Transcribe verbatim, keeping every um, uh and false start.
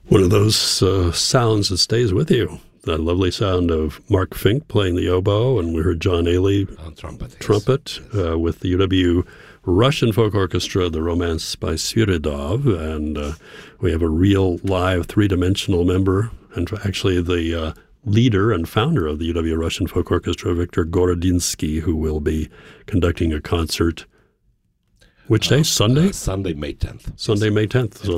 One of those uh, sounds that stays with you. That lovely sound of Mark Fink playing the oboe, and we heard John Ailey On trumpet. yes. trumpet Yes. uh, with the U W Russian Folk Orchestra, The Romance by Sviridov, and uh, we have a real live three-dimensional member, and actually the uh, leader and founder of the U W Russian Folk Orchestra, Viktor Gorodinsky, who will be conducting a concert. Which day? Uh, Sunday? uh, Sunday, May tenth. Sunday, May tenth. So